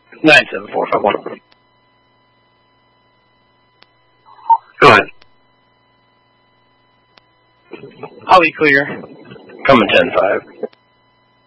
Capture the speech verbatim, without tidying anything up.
nine seven four five one. Go ahead. Holly clear. Coming ten five.